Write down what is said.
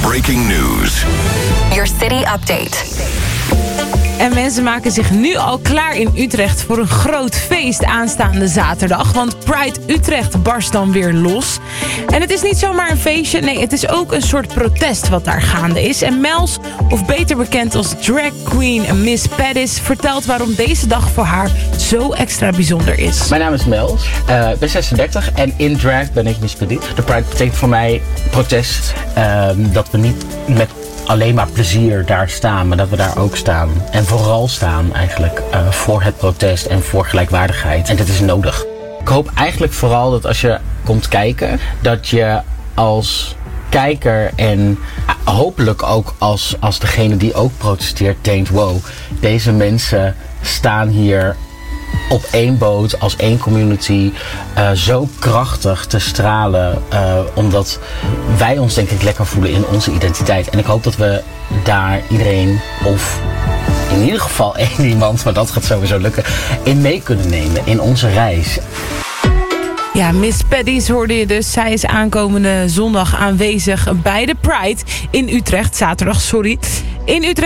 Breaking news. Your city update. En mensen maken zich nu al klaar in Utrecht voor een groot feest aanstaande zaterdag. Want Pride Utrecht barst dan weer los. En het is niet zomaar een feestje, nee, het is ook een soort protest wat daar gaande is. En Mels, of beter bekend als drag queen Miss Pettis, vertelt waarom deze dag voor haar zo extra bijzonder is. Mijn naam is Mels, ik ben 36 en in drag ben ik Miss Pettis. De Pride betekent voor mij protest, dat we niet met alleen maar plezier daar staan, maar dat we daar ook staan. En vooral staan eigenlijk voor het protest en voor gelijkwaardigheid. En dat is nodig. Ik hoop eigenlijk vooral dat als je komt kijken, dat je als kijker en hopelijk ook als degene die ook protesteert denkt, wow, deze mensen staan hier op één boot, als één community, zo krachtig te stralen, omdat wij ons denk ik lekker voelen in onze identiteit. En ik hoop dat we daar iedereen, of in ieder geval één iemand, maar dat gaat sowieso lukken, in mee kunnen nemen in onze reis. Ja, Miss Pettis hoorde je dus. Zij is aankomende zondag aanwezig bij de Pride in Utrecht. Zaterdag, sorry. In Utrecht.